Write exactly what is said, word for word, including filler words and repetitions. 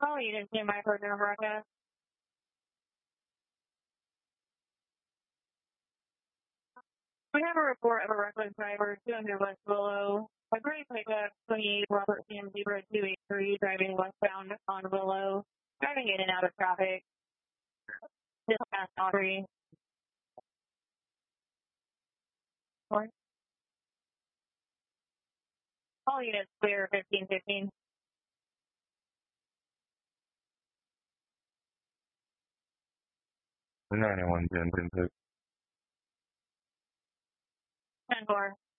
All units in my program broadcast. We have a report of a reckless driver, two hundred West Willow. A gray pickup, twenty-eight Robert Sam zero two eight three, driving westbound on Willow, driving in and out of traffic. This past Audrey. All units clear, fifteen fifteen. ninety-one ten ten six. ten four.